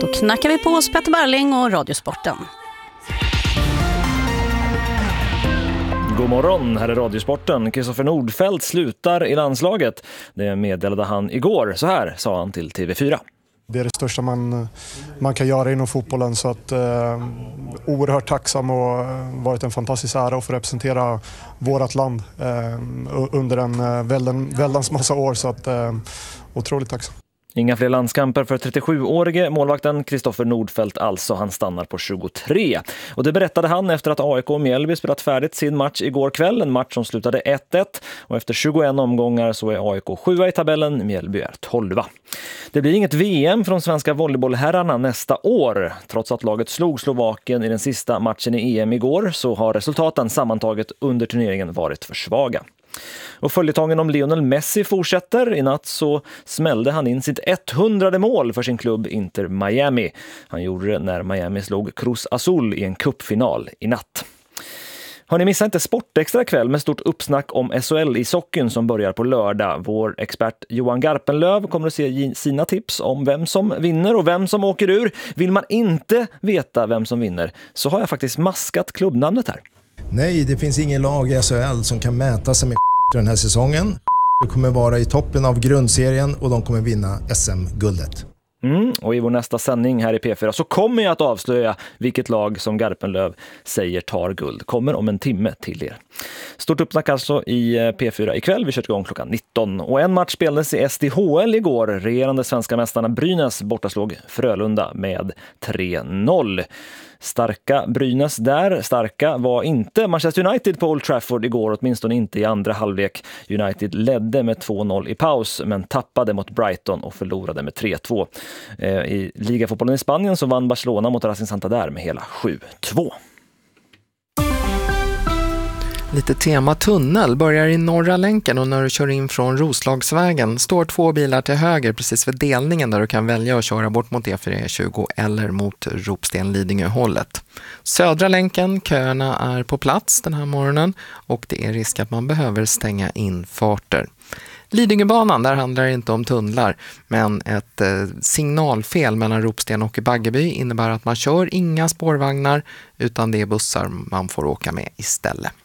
Då knackar vi på oss Petter Barling och Radiosporten. God morgon, här är Radiosporten. Kristoffer Nordfeldt slutar i landslaget. Det meddelade han igår. Så här sa han till TV4. Det är det största man kan göra inom fotbollen, så att oerhört tacksam och varit en fantastisk ära att få representera vårt land under en väldans massa år, så att otroligt tacksam. Inga fler landskamper för 37-årige målvakten Kristoffer Nordfeldt, alltså. Han stannar på 23. Och det berättade han efter att AIK och Mjällby spelat färdigt sin match igår kväll. En match som slutade 1-1. Och efter 21 omgångar så är AIK 7 i tabellen, Mjällby är 12. Det blir inget VM från svenska volleybollherrarna nästa år. Trots att laget slog Slovakien i den sista matchen i EM igår så har resultaten sammantaget under turneringen varit för svaga. Och följetongen om Lionel Messi fortsätter. I natt så smällde han in sitt 100:e mål för sin klubb Inter Miami. Han gjorde det när Miami slog Cruz Azul i en cupfinal i natt. Har ni missat inte Sportextra kväll med stort uppsnack om SHL i sockeln som börjar på lördag. Vår expert Johan Garpenlöv kommer att se sina tips om vem som vinner och vem som åker ur. Vill man inte veta vem som vinner så har jag faktiskt maskat klubbnamnet här. Nej, det finns ingen lag i SHL som kan mäta sig med den här säsongen. De kommer vara i toppen av grundserien och de kommer vinna SM-guldet. Och i vår nästa sändning här i P4 så kommer jag att avslöja vilket lag som Garpenlöv säger tar guld. Kommer om en timme till er. Stort uppsnack alltså i P4 ikväll. Vi kör igång klockan 19. Och en match spelades i SDHL igår. Regerande svenska mästarna Brynäs bortaslog Frölunda med 3-0. Starka Brynäs där. Starka var inte Manchester United på Old Trafford igår, åtminstone inte i andra halvlek. United ledde med 2-0 i paus men tappade mot Brighton och förlorade med 3-2. I ligafotbollen i Spanien så vann Barcelona mot Racing Santander med hela 7-2. Lite tema tunnel börjar i norra länken och när du kör in från Roslagsvägen står 2 bilar till höger precis vid delningen där du kan välja att köra bort mot E4-20 eller mot Ropsten-Lidingö-hållet. Södra länken, köerna är på plats den här morgonen och det är risk att man behöver stänga infarter. Lidingöbanan, där handlar det inte om tunnlar, men ett signalfel mellan Ropsten och Baggeby innebär att man kör inga spårvagnar utan det är bussar man får åka med istället.